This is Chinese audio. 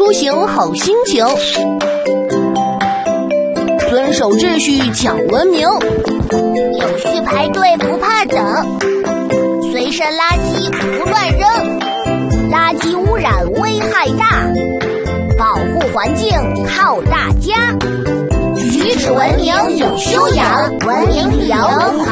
出行好心情，遵守秩序讲文明， 有序排队不怕等，随身垃圾不乱扔，垃圾污染危害大，保护环境靠大家。举止文明有修养，文明理由